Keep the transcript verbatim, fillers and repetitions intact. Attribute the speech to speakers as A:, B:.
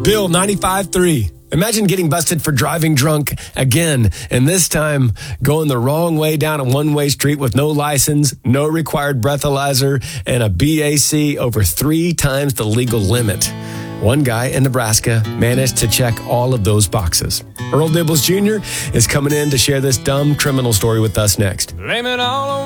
A: Bill ninety-five three. Imagine getting busted for driving drunk again, and this time going the wrong way down a one-way street with no license, no required breathalyzer, and a B A C over three times the legal limit. One guy in Nebraska managed to check all of those boxes. Earl Dibbles Junior is coming in to share this dumb criminal story with us next.
B: Blame it all on